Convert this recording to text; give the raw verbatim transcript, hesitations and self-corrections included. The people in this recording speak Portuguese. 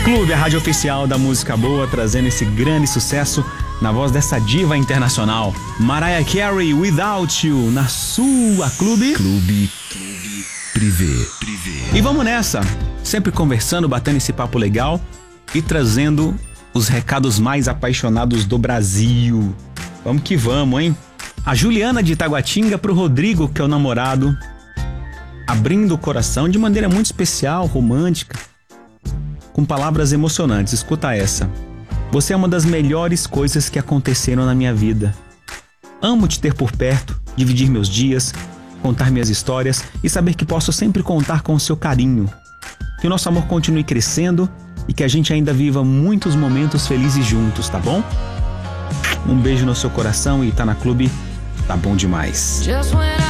Clube, a rádio oficial da música boa, trazendo esse grande sucesso na voz dessa diva internacional, Mariah Carey, Without You, na sua Clube. Clube, Clube Privé. Privé. E vamos nessa, sempre conversando, batendo esse papo legal e trazendo os recados mais apaixonados do Brasil. Vamos que vamos, hein? A Juliana de Itaguatinga pro Rodrigo, que é o namorado, abrindo o coração de maneira muito especial, romântica, com palavras emocionantes. Escuta essa. Você é uma das melhores coisas que aconteceram na minha vida. Amo te ter por perto, dividir meus dias, contar minhas histórias e saber que posso sempre contar com o seu carinho. Que o nosso amor continue crescendo e que a gente ainda viva muitos momentos felizes juntos, tá bom? Um beijo no seu coração e tá na Clube, tá bom demais.